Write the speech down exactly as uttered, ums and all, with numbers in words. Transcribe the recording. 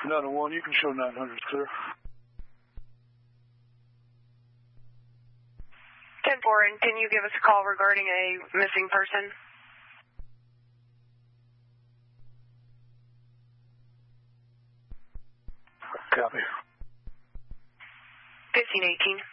nine oh one, you can show nine hundred clear. ten four, and can you give us a call regarding a missing person? Copy. fifteen eighteen.